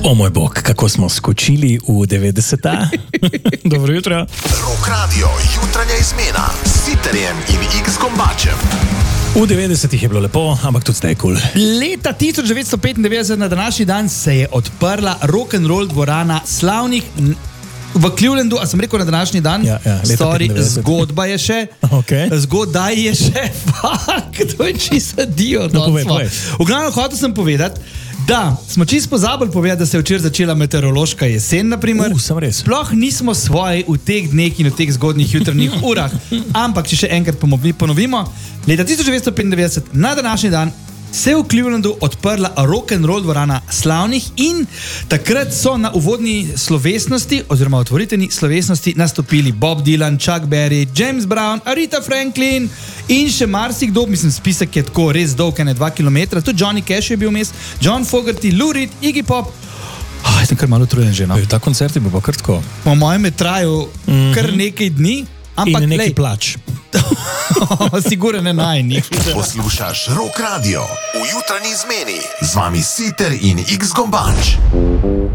O moj bog, kako smo skočili v 90-ta. Dobro jutro. Rock Radio, jutranja izmena s Sitarjem in X Gombačem. V 90-ih je bilo lepo, ampak tudi zdaj kul. Leta 1995 na današnji dan se je odprla rock'n'roll dvorana slavnih v Clevelandu, a sem rekel na današnji dan? Ja, Sorry, 95. zgodba je še. Okay. Zgodaj je še. Fuck, to je čisto dio. No, povej. V glavnem hotel sem povedati, da smo čisto pozabili povedati, da se je včeraj začela meteorološka jesen, naprimer. Sem res. Sploh nismo svoji v teh dneh in v teh zgodnjih jutrnih urah. Ampak, če še enkrat ponovimo, leta 1995 na današnji dan se je v Clevelandu odprla rock'n'roll dvorana slavnih in takrat so na uvodni slovesnosti oziroma otvoritveni slovesnosti nastopili Bob Dylan, Chuck Berry, James Brown, Aretha Franklin in še marsikdo, mislim, spisek je tako res dolg, 2 kilometra, tudi Johnny Cash je bil vmes, John Fogerty, Lou Reed, Iggy Pop. Jaz sem kar malo utrujen že, no. Ta koncert je bil pa krtko. Po mojem je trajal kar nekaj dni, ampak in neki plač. Sigurno ne najni. Poslušaš Rock Radio v jutranji izmeni. Z vami Sitar in X Gombač.